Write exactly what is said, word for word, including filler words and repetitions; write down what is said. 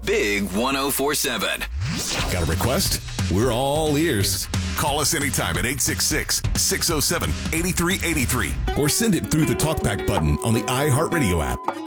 Big one oh four seven. Got a request? We're all ears. Call us anytime at eight six six, six oh seven, eight three eight three or send it through the TalkBack button on the iHeartRadio app.